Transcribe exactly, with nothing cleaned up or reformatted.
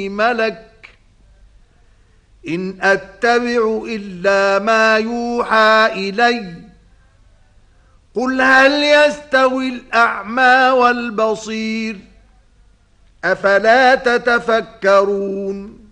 ربي ملك إن أتبع إلا ما يوحى إلي قل هل يستوي الأعمى والبصير أفلا تتفكرون